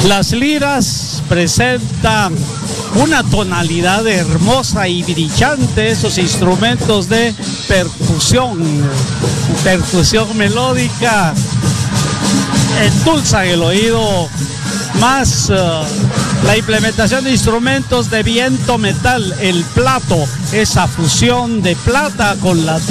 Las liras presentan una tonalidad hermosa y brillante, esos instrumentos de percusión melódica, endulzan el oído, más la implementación de instrumentos de viento metal, el plato, esa fusión de plata con la